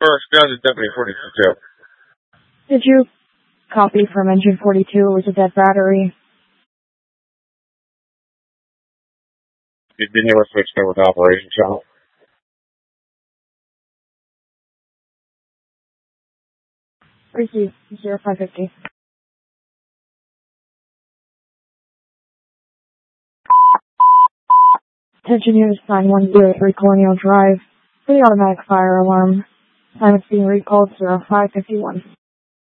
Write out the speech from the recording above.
First, down to Deputy 42. Did you copy from engine 42? It was a dead battery. You didn't hear what's mixed in with operation channel. Receive 0550. Attention units 9103 Colonial Drive for the automatic fire alarm. Time it's being recalled 0551.